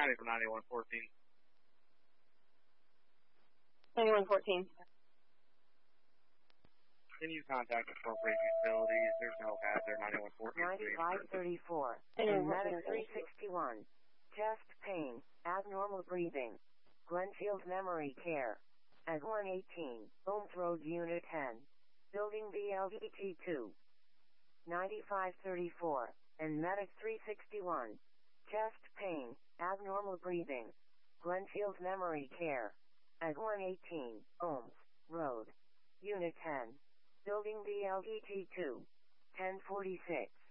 County for 9114. 9114. Can you contact appropriate utilities? There's no hazard. 9114. 9534. And Medic 361. Chest pain. Abnormal breathing. Glenfield Memory Care. At 118. Ohms Road Unit 10. Building BLDT 2. 9534. And Medic 361. Chest pain. Abnormal breathing. Glenfield Memory Care. At 118. Ohms Road. Unit 10. Building BLDT 2. 1046.